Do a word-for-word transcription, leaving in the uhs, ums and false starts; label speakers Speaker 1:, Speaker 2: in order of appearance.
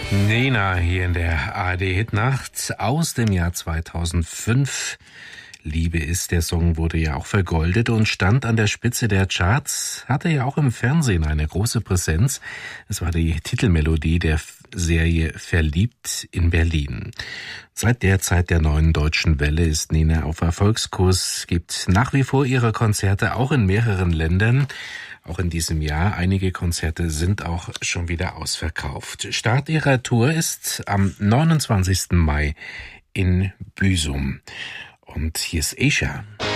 Speaker 1: Nena hier in der A R D-Hitnacht aus dem Jahr zweitausendfünf. Liebe ist, der Song wurde ja auch vergoldet und stand an der Spitze der Charts, hatte ja auch im Fernsehen eine große Präsenz. Es war die Titelmelodie der Serie Verliebt in Berlin. Seit der Zeit der neuen deutschen Welle ist Nena auf Erfolgskurs, gibt nach wie vor ihre Konzerte auch in mehreren Ländern. Auch in diesem Jahr. Einige Konzerte sind auch schon wieder ausverkauft. Start ihrer Tour ist am neunundzwanzigsten Mai in Büsum. Und hier ist Asia.